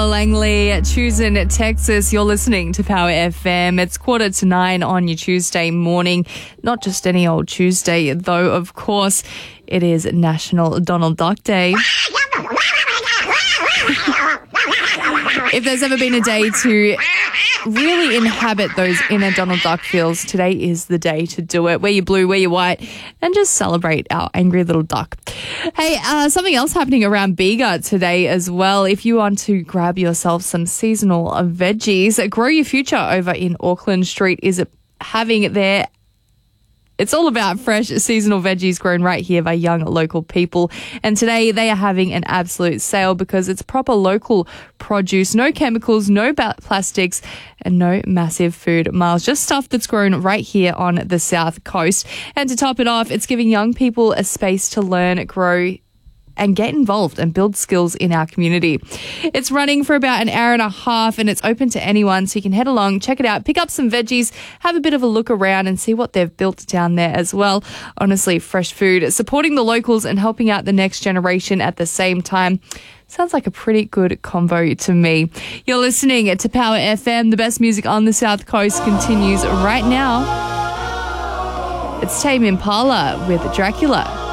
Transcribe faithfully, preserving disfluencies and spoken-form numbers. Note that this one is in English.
Noah Langley, choosing Texas. You're listening to Power F M. It's quarter to nine on your Tuesday morning. Not just any old Tuesday, though, of course. It is National Donald Duck Day. If there's ever been a day to really inhabit those inner Donald Duck feels, today is the day to do it. Wear your blue, wear your white, and just celebrate our angry little duck. Hey, uh, something else happening around Bega today as well. If you want to grab yourself some seasonal veggies, Grow Your Future over in Auckland Street is having their It's all about fresh seasonal veggies grown right here by young local people. And today they are having an absolute sale because it's proper local produce, no chemicals, no ba- plastics, and no massive food miles. Just stuff that's grown right here on the South Coast. And to top it off, it's giving young people a space to learn, grow, and get involved and build skills in our community. It's running for about an hour and a half and it's open to anyone, so you can head along, check it out, pick up some veggies, have a bit of a look around and see what they've built down there as well. Honestly, fresh food, supporting the locals and helping out the next generation at the same time. Sounds like a pretty good combo to me. You're listening to Power F M. The best music on the South Coast continues right now. It's Tame Impala with Dracula.